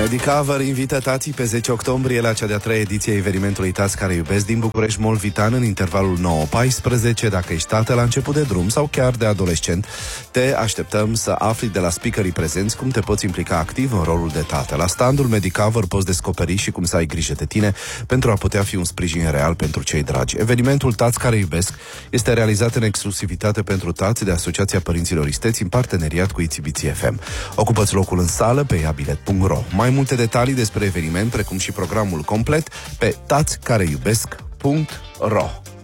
Medicover invită tații pe 10 octombrie la cea de-a treia ediție a evenimentului Tați care iubesc din București Molvitan în intervalul 9-14. Dacă ești tată la început de drum sau chiar de adolescent, te așteptăm să afli de la speakerii prezenți cum te poți implica activ în rolul de tată. La standul Medicover poți descoperi și cum să ai grijă de tine pentru a putea fi un sprijin real pentru cei dragi. Evenimentul Tați care iubesc este realizat în exclusivitate pentru tați de Asociația Părinților Isteți în parteneriat cu Itzibiții FM. Ocupă-ți locul în sală pe iabilet.ro. Mai multe detalii despre eveniment, precum și programul complet, pe tațcareiubesc.ro.